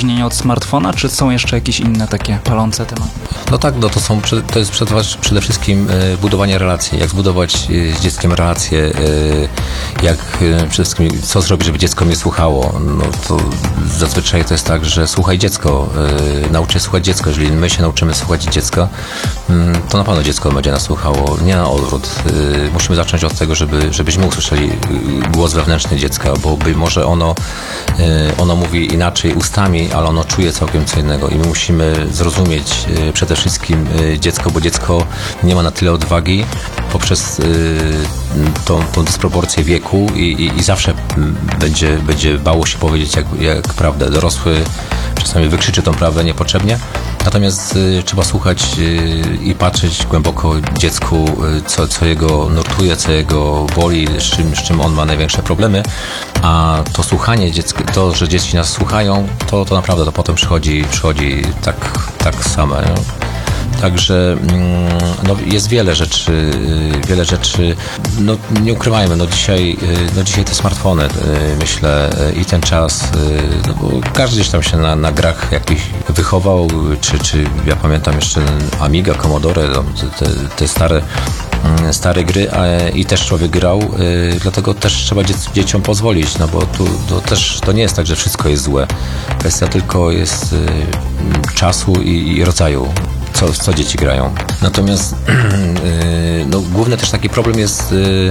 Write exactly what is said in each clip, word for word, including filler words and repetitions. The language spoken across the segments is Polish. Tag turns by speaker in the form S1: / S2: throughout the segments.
S1: uzależnienia od smartfona, czy są jeszcze jakieś inne takie palące tematy?
S2: No tak, no to są, to jest przede wszystkim budowanie relacji, jak zbudować z dzieckiem relacje, jak przede wszystkim co zrobić, żeby dziecko mnie słuchało. No to zazwyczaj to jest tak, że słuchaj dziecko, naucz się słuchać dziecko. Jeżeli my się nauczymy słuchać dziecka, to na pewno dziecko będzie nas słuchało, nie na odwrót. Musimy zacząć od tego, żeby, żebyśmy usłyszeli głos wewnętrzny dziecka, bo być może ono, ono mówi inaczej ustami, ale ono czuje całkiem co innego i my musimy zrozumieć przede wszystkim dziecko, bo dziecko nie ma na tyle odwagi poprzez tą, tą dysproporcję wieku i, i, i zawsze będzie, będzie bało się powiedzieć jak, jak prawdę. Dorosły czasami wykrzyczy tą prawdę niepotrzebnie, natomiast y, trzeba słuchać y, i patrzeć głęboko dziecku, y, co, co jego nurtuje, co jego boli, z czym, z czym on ma największe problemy, a to słuchanie dziecka, to, że dzieci nas słuchają, to, to naprawdę to potem przychodzi, przychodzi tak, tak same. Nie? Także no, jest wiele rzeczy, wiele rzeczy, no nie ukrywajmy, no dzisiaj, no dzisiaj te smartfony, myślę, i ten czas, no bo każdy gdzieś tam się na, na grach jakichś wychował, czy, czy ja pamiętam jeszcze Amiga, Commodore, no, te, te stare, stare gry, a, i też człowiek grał, dlatego też trzeba dziec, dzieciom pozwolić, no bo tu to też to nie jest tak, że wszystko jest złe, kwestia tylko jest czasu i, i rodzaju. Co, co dzieci grają. Natomiast yy, no, główny też taki problem jest yy, yy,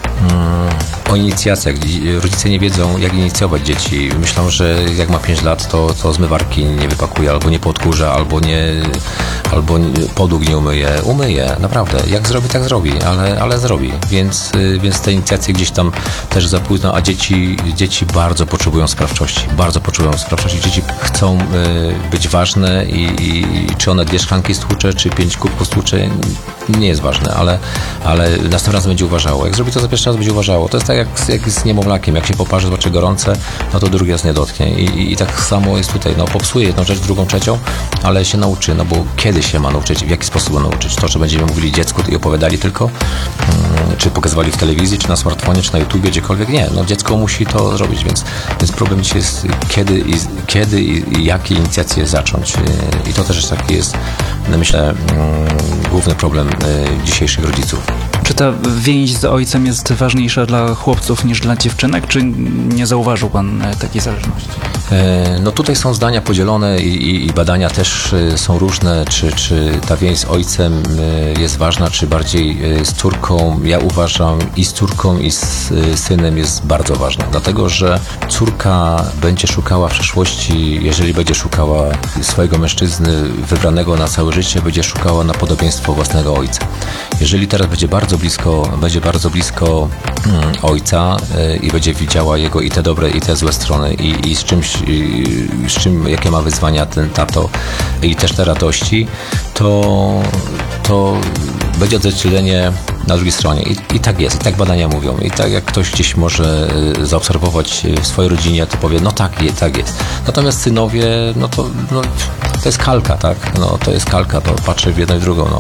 S2: o inicjacjach. Rodzice nie wiedzą, jak inicjować dzieci. Myślą, że jak ma pięć lat, to, to zmywarki nie wypakuje, albo nie podkurza, albo nie, albo podłóg nie umyje. Umyje, naprawdę. Jak zrobi, tak zrobi, ale, ale zrobi. Więc, yy, więc te inicjacje gdzieś tam też za późno, a dzieci, dzieci bardzo potrzebują sprawczości. Bardzo potrzebują sprawczości. Dzieci chcą yy, być ważne i, i, i czy one dwie szklanki stłucze, czy pięć kubków stłucze, nie jest ważne, ale, ale następnym razem będzie uważało. Jak zrobi to za pierwszy raz, będzie uważało. To jest tak jak, jak z niemowlakiem. Jak się poparzy, zobaczy gorące, no to drugi raz nie dotknie. I, i, i tak samo jest tutaj. No, popsuje jedną rzecz, drugą, trzecią, ale się nauczy. No bo kiedy się ma nauczyć? W jaki sposób go nauczyć? To, że będziemy mówili dziecku i opowiadali tylko, hmm, czy pokazywali w telewizji, czy na smartfonie, czy na YouTubie, gdziekolwiek. Nie. No dziecko musi to zrobić, więc, więc problem dzisiaj jest kiedy i, kiedy i, i jakie inicjacje zacząć. I to też jest taki jest, myślę, hmm, główny problem dzisiejszych rodziców.
S1: Czy ta więź z ojcem jest ważniejsza dla chłopców niż dla dziewczynek, czy nie zauważył pan takiej zależności?
S2: No tutaj są zdania podzielone i, i badania też są różne, czy, czy ta więź z ojcem jest ważna, czy bardziej z córką. Ja uważam i z córką, i z synem jest bardzo ważna, dlatego że córka będzie szukała w przyszłości, jeżeli będzie szukała swojego mężczyzny wybranego na całe życie, będzie szukała na podobieństwo własnego ojca. Jeżeli teraz będzie bardzo blisko, będzie bardzo blisko mm, ojca y, i będzie widziała jego i te dobre, i te złe strony i, i z czymś, i, z czym, jakie ma wyzwania ten tato i też te radości, to, to będzie odzwierciedlenie na drugiej stronie. I, I tak jest, i tak badania mówią. I tak jak ktoś gdzieś może zaobserwować w swojej rodzinie, to powie, no tak, je, tak jest. Natomiast synowie, no to, no, to jest kalka, tak? No, to jest kalka, to patrzę w jedną i w drugą. No.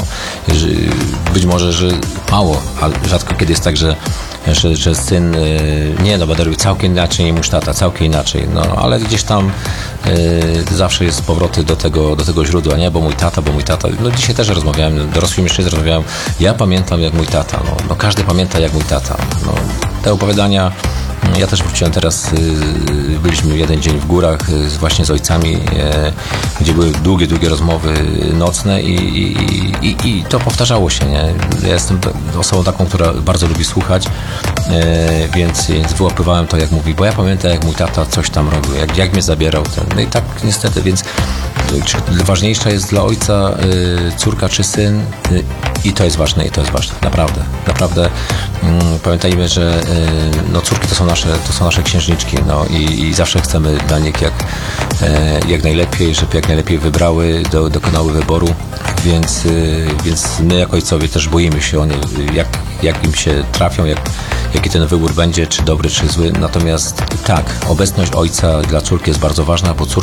S2: Być może, że mało, ale rzadko kiedy jest tak, że Że, że syn, nie no, będę robił całkiem inaczej niż tata, całkiem inaczej, no, ale gdzieś tam y, zawsze jest powroty do tego, do tego źródła, nie, bo mój tata, bo mój tata, no dzisiaj też rozmawiałem, dorosły mężczyźni rozmawiałem, ja pamiętam jak mój tata, no, no każdy pamięta jak mój tata, no, te opowiadania. Ja też wróciłem teraz, byliśmy jeden dzień w górach właśnie z ojcami, gdzie były długie, długie rozmowy nocne i, i, i, i to powtarzało się, nie? Ja jestem osobą taką, która bardzo lubi słuchać, więc, więc wyłapywałem to, jak mówi, bo ja pamiętam, jak mój tata coś tam robił, jak, jak mnie zabierał. Ten. No i tak niestety, więc ważniejsza jest dla ojca córka czy syn i to jest ważne, i to jest ważne, naprawdę, naprawdę. Pamiętajmy, że no, córki to są nasze, to są nasze księżniczki, no i, i zawsze chcemy dla nich jak, jak najlepiej, żeby jak najlepiej wybrały, do, dokonały wyboru, więc, więc my jako ojcowie też boimy się o nie, jak, jak im się trafią, jak, jaki ten wybór będzie, czy dobry, czy zły. Natomiast tak, obecność ojca dla córki jest bardzo ważna, bo córka